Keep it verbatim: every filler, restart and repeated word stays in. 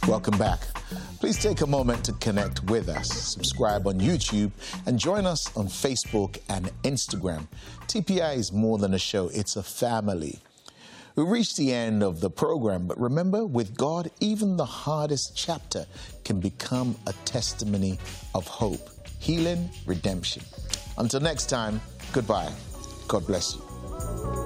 Welcome back. Please take a moment to connect with us. Subscribe on YouTube and join us on Facebook and Instagram. T P I is more than a show, it's a family. We reached the end of the program, but remember, with God, even the hardest chapter can become a testimony of hope, healing, redemption. Until next time, goodbye. God bless you.